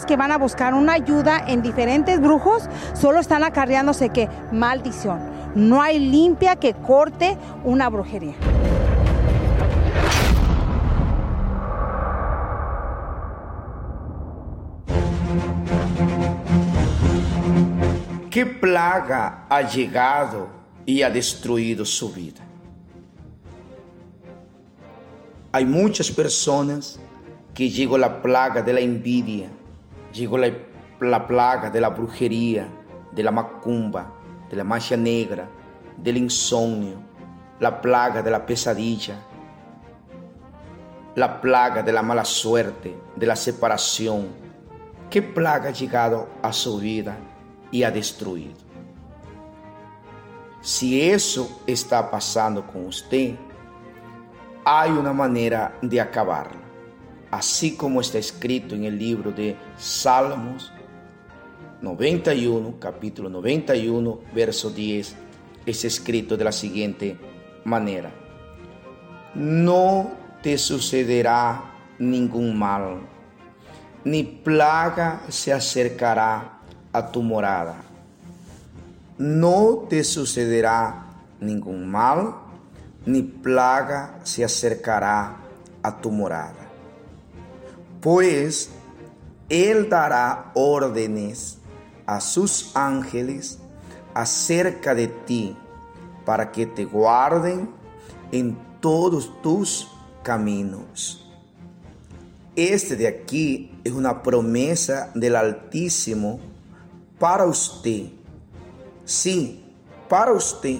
que van a buscar una ayuda en diferentes brujos, solo están acarreándose que maldición. No hay limpia que corte una brujería. ¿Qué plaga ha llegado y ha destruido su vida? Hay muchas personas que llegó la plaga de la envidia, llegó la plaga de la brujería, de la macumba, de la magia negra, del insomnio, la plaga de la pesadilla, la plaga de la mala suerte, de la separación. ¿Qué plaga ha llegado a su vida y ha destruido? Si eso está pasando con usted, hay una manera de acabarla. Así como está escrito en el libro de Salmos 91, capítulo 91, verso 10, es escrito de la siguiente manera: no te sucederá ningún mal, ni plaga se acercará a tu morada. No te sucederá ningún mal, ni plaga se acercará a tu morada. Pues Él dará órdenes a sus ángeles acerca de ti, para que te guarden en todos tus caminos. Este de aquí es una promesa del Altísimo para usted. Sí, para usted.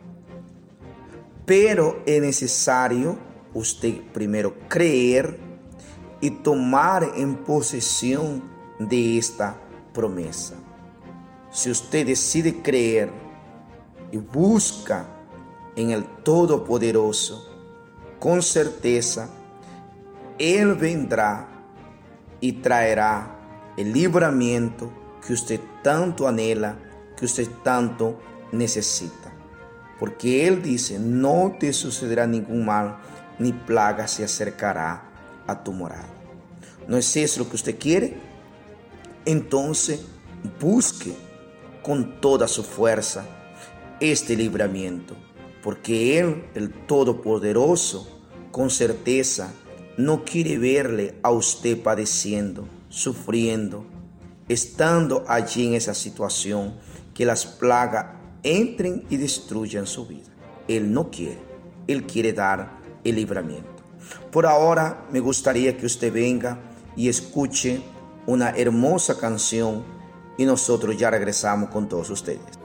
Pero es necesario usted primero creer y tomar en posesión de esta promesa. Si usted decide creer y busca en el Todopoderoso, con certeza, Él vendrá y traerá el libramiento que usted tanto anhela, que usted tanto necesita. Porque Él dice, no te sucederá ningún mal, ni plaga se acercará a tu morada. ¿No es eso lo que usted quiere? Entonces busque con toda su fuerza este libramiento, porque Él, el Todopoderoso, con certeza no quiere verle a usted padeciendo, sufriendo, estando allí en esa situación, que las plagas entren y destruyan su vida. Él no quiere, Él quiere dar el libramiento. Por ahora me gustaría que usted venga y escuche una hermosa canción y nosotros ya regresamos con todos ustedes.